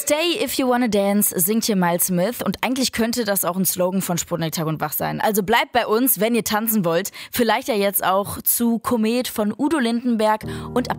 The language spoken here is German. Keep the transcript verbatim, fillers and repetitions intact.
Stay if you wanna dance singt hier Miles Smith und eigentlich könnte das auch ein Slogan von Sputnik Tag und Wach sein. Also bleibt bei uns, wenn ihr tanzen wollt. Vielleicht ja jetzt auch zu Komet von Udo Lindenberg und ab